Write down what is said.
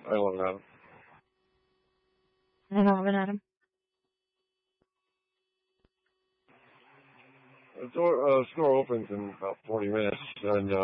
I love Adam. I love it, Adam. The store opens in about 40 minutes, and